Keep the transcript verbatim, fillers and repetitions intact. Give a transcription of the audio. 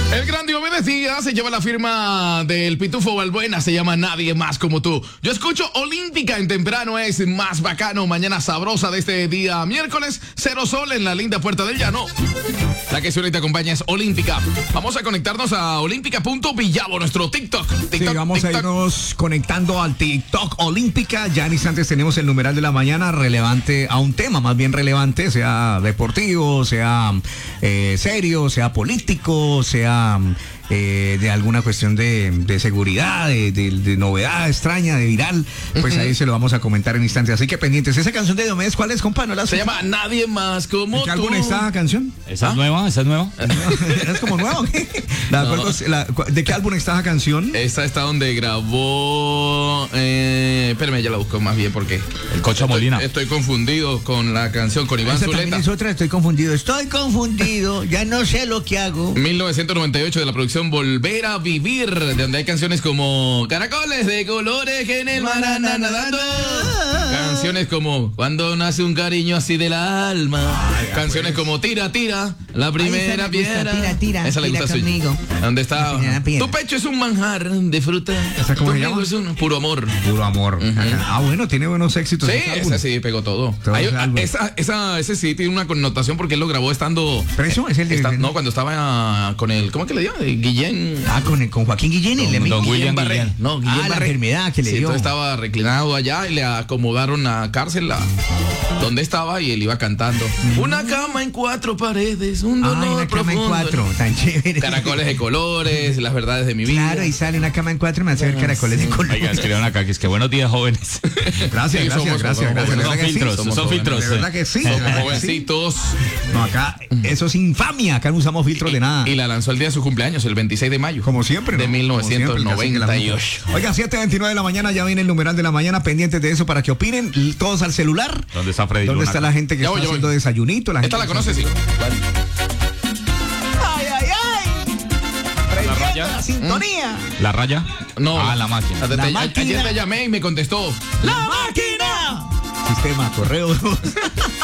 El gran Diomedes Díaz se lleva la firma del Pitufo Balbuena, se llama Nadie Más Como Tú. Yo escucho Olímpica en temprano, es más bacano. Mañana sabrosa de este día miércoles, cero sol en la linda Puerta del Llano. La que suena y te acompaña es Olímpica. Vamos a conectarnos a olímpica punto villavo, nuestro TikTok. TikTok sí, vamos TikTok. a irnos conectando al TikTok Olímpica. Ya en instantes tenemos el numeral de la mañana relevante a un tema más bien relevante, sea deportivo, sea eh, serio, sea político, sea Eh, de alguna cuestión de, de seguridad, de, de, de novedad extraña, de viral, pues uh-huh. ahí se lo vamos a comentar en instantes. Así que pendientes. Esa canción de Diomedes, ¿cuál es, compa? ¿No la se llama Nadie Más Como ¿En qué Tú? álbum está esa canción? ¿Esa ¿Ah? es nueva? ¿Esa es nueva? ¿Es como nueva? ¿La, no. cuál, la, ¿De qué álbum está esa canción? Esta está donde grabó... Eh, espérame, ya la busco más bien porque... El Cocha Molina. Estoy, estoy confundido con la canción, con Iván Esa Zuleta. También es otra, estoy confundido. Estoy confundido, ya no sé lo que hago. mil novecientos noventa y ocho de la producción Volver a Vivir, de donde hay canciones como Caracoles de colores que en el mar andan nadando. Canciones como Cuando nace un cariño así del alma. Ay, canciones pues. como Tira, tira, la primera Ay, piedra. Tira, tira, esa le tira gusta conmigo. Suyo. ¿Dónde está? Tu pecho es un manjar de fruta. ¿Esa cómo se llama? Es un puro amor. Puro amor. Uh-huh. Ah, bueno, tiene buenos éxitos. Sí, ese sí pegó todo. todo Hay, esa, esa, ese sí tiene una connotación porque él lo grabó estando. ¿Preso? ¿Es el de, está, no, cuando estaba con el. ¿Cómo es que le dio? Guillén. Ah, con, el, con Joaquín Guillén. Don, el don Guillén Barré. Guillén. No, Guillén ah, Barré. La enfermedad que le sí, dio. Entonces estaba reclinado allá y le acomodaron a cárcel a donde estaba y él iba cantando. Mm. Una cama en cuatro paredes, un dolor Ay, una profundo. cama en cuatro, tan chévere. Caracoles de colores, las verdades de mi vida. Claro, y sale una cama en cuatro y me hace ver caracoles de colores. Oiga, escriban acá que es que buenos días, jóvenes. Gracias, sí, gracias, somos, gracias, somos, gracias. Son filtros, sí? son filtros. De verdad que sí. Somos jovencitos. No, acá, eso es infamia, acá no usamos filtros y, de nada. Y la lanzó el día de su cumpleaños, el veintiséis de mayo. Como siempre, ¿no? De mil novecientos noventa y ocho. Oiga, siete veintinueve de la mañana, ya viene el numeral de la mañana, pendientes de eso para que opinen, todos al celular. ¿Dónde está Freddy ¿Dónde Luna? está la gente que ya está voy, haciendo voy. desayunito? La Esta gente la conoces, sí. Vale. ¡Ay, ay, ay! La raya. La sintonía. ¿La raya? No. Ah, la máquina. La la te, máquina. Ayer te llamé y me contestó. ¡La máquina! Sistema, correo.